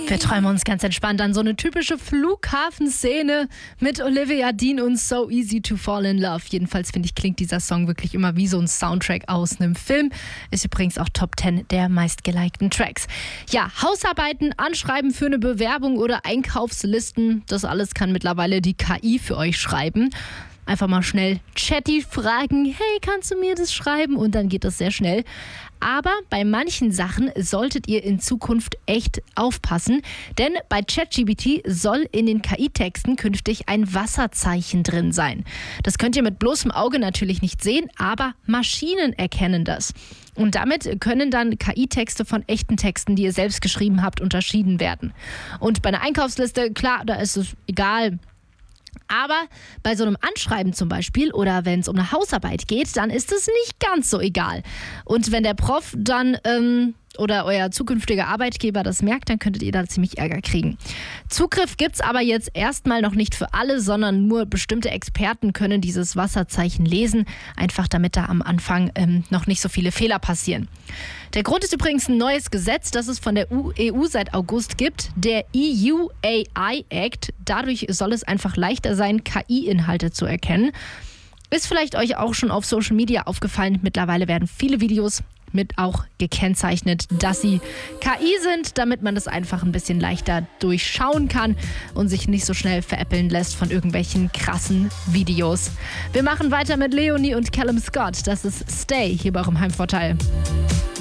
Wir träumen uns ganz entspannt an so eine typische Flughafenszene mit Olivia Dean und So Easy to Fall in Love. Jedenfalls finde ich, klingt dieser Song wirklich immer wie so ein Soundtrack aus einem Film. Ist übrigens auch Top 10 der meistgelikten Tracks. Ja, Hausarbeiten, Anschreiben für eine Bewerbung oder Einkaufslisten, das alles kann mittlerweile die KI für euch schreiben. Einfach mal schnell Chatty fragen, hey, kannst du mir das schreiben? Und dann geht das sehr schnell. Aber bei manchen Sachen solltet ihr in Zukunft echt aufpassen, denn bei ChatGPT soll in den KI-Texten künftig ein Wasserzeichen drin sein. Das könnt ihr mit bloßem Auge natürlich nicht sehen, aber Maschinen erkennen das. Und damit können dann KI-Texte von echten Texten, die ihr selbst geschrieben habt, unterschieden werden. Und bei einer Einkaufsliste, klar, da ist es egal. Aber bei so einem Anschreiben zum Beispiel oder wenn es um eine Hausarbeit geht, dann ist es nicht ganz so egal. Und wenn der Prof dann oder euer zukünftiger Arbeitgeber das merkt, dann könntet ihr da ziemlich Ärger kriegen. Zugriff gibt's aber jetzt erstmal noch nicht für alle, sondern nur bestimmte Experten können dieses Wasserzeichen lesen, einfach damit da am Anfang noch nicht so viele Fehler passieren. Der Grund ist übrigens ein neues Gesetz, das es von der EU seit August gibt, der EU AI Act. Dadurch soll es einfach leichter sein, KI-Inhalte zu erkennen. Ist vielleicht euch auch schon auf Social Media aufgefallen, mittlerweile werden viele Videos mit auch gekennzeichnet, dass sie KI sind, damit man das einfach ein bisschen leichter durchschauen kann und sich nicht so schnell veräppeln lässt von irgendwelchen krassen Videos. Wir machen weiter mit Leonie und Callum Scott. Das ist Stay hier bei eurem Heimvorteil.